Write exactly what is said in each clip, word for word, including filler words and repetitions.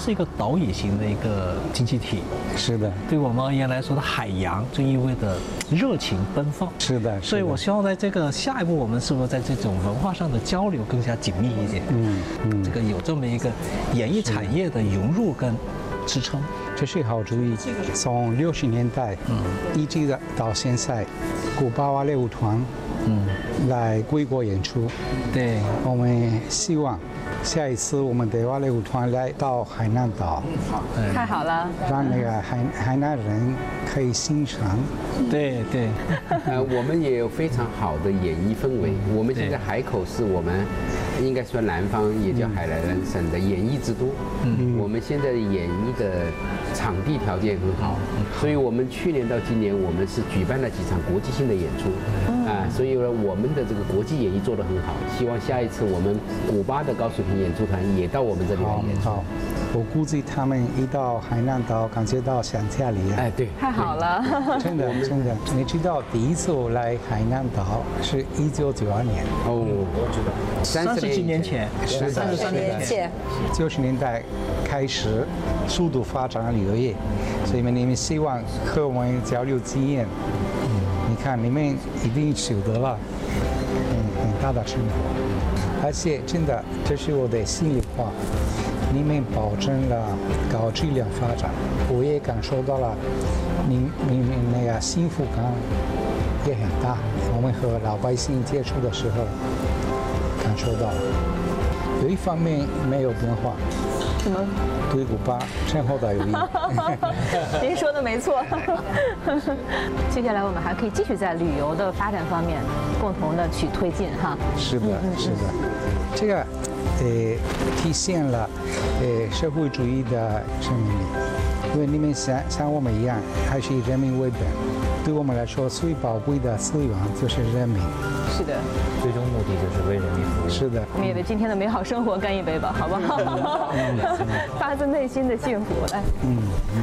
是一个岛屿型的一个经济体。 是的， 对我们而言来说的海洋就意味着热情奔放。 是的， 所以我希望在这个下一步，我们是不是在这种文化上的交流更加紧密一点？ 嗯嗯， 这个有这么一个演艺产业的融入跟支撑。 这是好主意。从六十年代，嗯，一直到现在，古巴芭蕾舞团，嗯，来归国演出。 对， 我们希望下一次我们的芭蕾舞团来到海南岛， 太好了， 让那个海海南人可以欣赏。 对对， 呃，我们也有非常好的演艺氛围。我们现在海口是我们应该说南方也叫海南省的演艺之都。嗯，我们现在的演艺的场地条件很好，所以我们去年到今年我们是举办了几场国际性的演出。啊，所以呢，我们的这个国际演艺做得很好，希望下一次我们古巴的高水平演出团也到我们这里来演出。 好，我估计他们一到海南岛，感觉到想家里啊。 哎，对， 太好了， 真的真的。你知道第一次我来海南岛是一九九二年。 哦，我知道， 三十几年前，三十三年前， 九十年代开始速度发展旅游业，所以你们希望和我们交流经验。你看，你们一定取得了很很大的成果，而且真的，这是我的心里话，你们保证了高质量发展，我也感受到了，你你们那个幸福感也很大。我们和老百姓接触的时候，感受到了，有一方面没有变化。 什么？ 对古巴深厚的友谊。 您说的没错。接下来我们还可以继续在旅游的发展方面共同的去推进哈。 是的，是的，这个呃体现了呃社会主义的生命力，因为你们像像我们一样，还是以人民为本。对我们来说，最宝贵的资源就是人民。 是的， 最终目的就是为人民服务。 是的， 我们也为今天的美好生活干一杯吧，好不好？发自内心的幸福，来。嗯。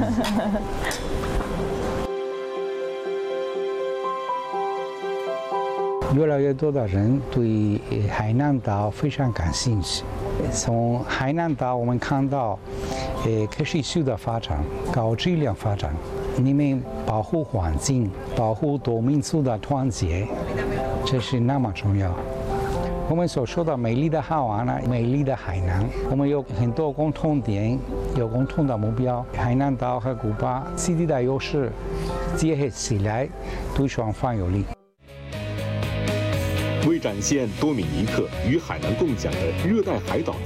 越来越多的人对海南岛非常感兴趣。从海南岛我们看到，呃，可持续的发展、高质量发展。你们保护环境、保护多民族的团结，这是那么重要。我们所说的美丽的海湾呢，美丽的海南，我们有很多共同点，有共同的目标。海南岛和古巴基地的优势结合起来，对双方有利。 为展现多米尼克与海南共享的热带海岛